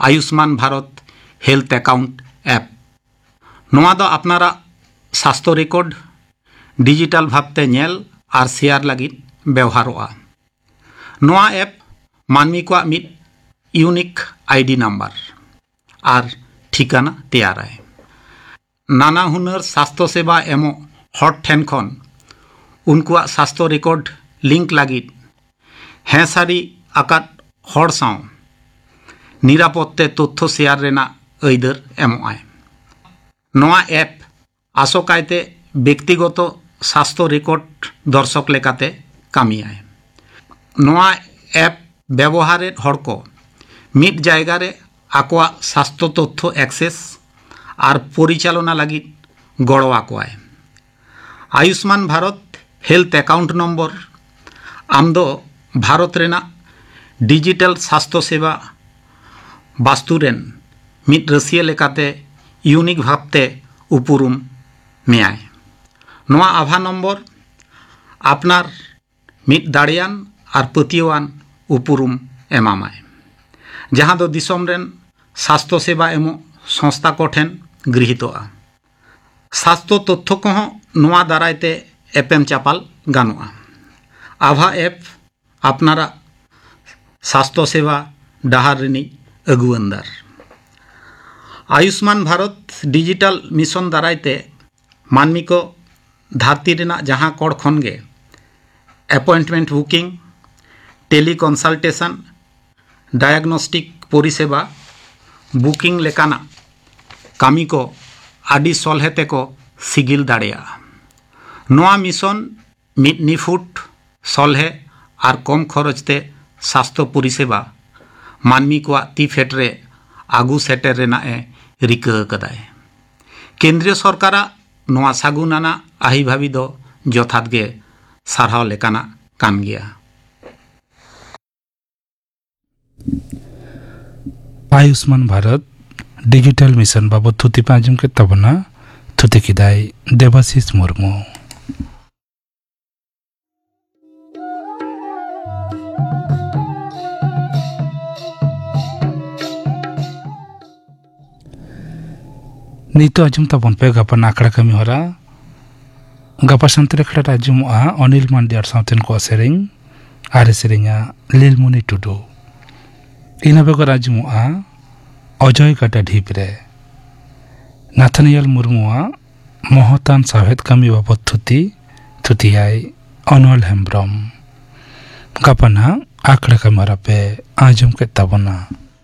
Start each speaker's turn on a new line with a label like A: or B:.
A: Ayushman Bharat health account app. नोआ दो अपनारा स्वास्थ्य रिकॉर्ड डिजिटल भावते नेल और शेयर लगित व्यवहारोआ। नोआ ऐप मानवी को मिट यूनिक आईडी नंबर और ठिकाना तैयाराय। नाना हुनर स्वास्थ्य सेवा एमो हर ठेन खन उनकुआ स्वास्थ्य रिकॉर्ड लिंक लगित हें सारी आकात हर साव निरापत्ते तथ्य शेयर रेना ऐदर एमोआय। नोआ ऐप आसोकायते व्यक्तिगत स्वास्थ्य रिकॉर्ड दर्शक लेकाते कामियाय। नोआ ऐप व्यवहार हर को मिट जायगा रे आकोआ स्वास्थ्य तथ्य एक्सेस और परिचालना लगित गड़ो आकोआय। Ayushman Bharat health account number आमदो Bharat Raina digital स्वास्थ्य सेवा वास्तुरेन मिट रसिया लेकाते यूनिक भावते उपरुम मेयाय। नोआ आभा नम्बर आपनार मिट दाड़ियान और पतियान उपरुम एमामाय, जहाँ दो दिसम रेन स्वास्थ्य सेवा एमो संस्था को ठेन गृहीतोआ। स्वास्थ्य तथ्य को नोआ दारायते एपेम चापाल गानोआ। आभा ऐप आपनारा स्वास्थ्य सेवा डाहार रिनी अगुअंदार। आयुष्मान भारत डिजिटल मिशन दारायते मानवी को धरती रेना जहाँ कोड़ खनगे appointment booking, tele consultation, diagnostic परिसेवा booking लेकाना कामी को आदि सलहेते को सिगिल दाड़ेया। नोआ मिशन मिट निफुट सलहे और कम खरचते स्वास्थ्य परिसेवा मानवी को ती फेटरे आगू सेटर रेना रिका कदाय। केंद्रीय सरकार नोआ सागुनाना आही भावी दो जथात गे सारहाव लेकाना कान गया।
B: आयुष्मान भारत डिजिटल मिशन बाबत थुति पाजम के तबना थुति किदाय देवाशीष मुर्मू। नीतो आजम तबन पे गपन आखड़ा कमी हो रहा गपा संतरे खड़ा आजम अनिल मांडियार साउथन को सेरिंग आरे सेरिंगा लीलमुनी टुडू इना बेगर आजम अजय काटा ढीपरे नाथानियल मुर्मुआ महतान साहेद कमी बाबत थुतियाय अनल हेम्ब्रम गपना आखड़ा कमी हो रहा पे आजम के तबना।